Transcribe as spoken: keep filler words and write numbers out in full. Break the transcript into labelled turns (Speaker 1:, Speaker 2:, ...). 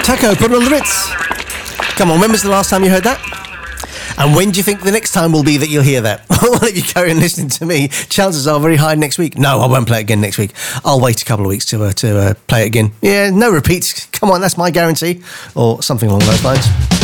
Speaker 1: Taco, put it on the Ritz. Come on, when was the last time you heard that? And when do you think the next time will be that you'll hear that? Well, if you carry on listening to me, chances are very high next week. No, I won't play it again next week. I'll wait a couple of weeks to uh, to uh, play it again. Yeah, no repeats. Come on, that's my guarantee. Or something along those lines.